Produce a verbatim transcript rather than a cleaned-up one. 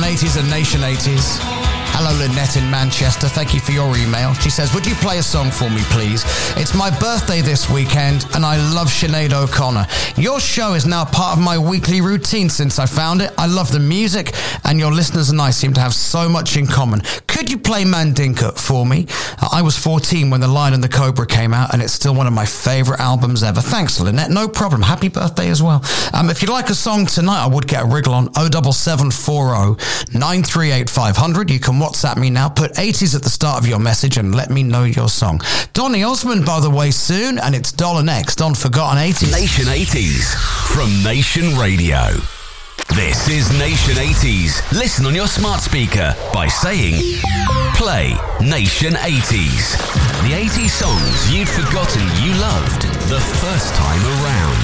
eighties and Nation eighties. Hello, Lynette in Manchester. Thank you for your email. She says, would you play a song for me, please? It's my birthday this weekend, and I love Sinead O'Connor. Your show is now part of my weekly routine since I found it. I love the music, and your listeners and I seem to have so much in common. Could you play Mandinka for me? I was fourteen when The Lion and the Cobra came out, and it's still one of my favourite albums ever. Thanks, Lynette. No problem. Happy birthday as well. Um, if you'd like a song tonight, I would get a wriggle on oh seven seven four oh nine three eight five hundred. You can WhatsApp me now. Put eighties at the start of your message and let me know your song. Donny Osmond, by the way, soon, and it's Dollar next on Forgotten eighties. Nation eighties from Nation Radio. This is Nation eighties. Listen on your smart speaker by saying, play Nation eighties. The eighties songs you'd forgotten you loved the first time around.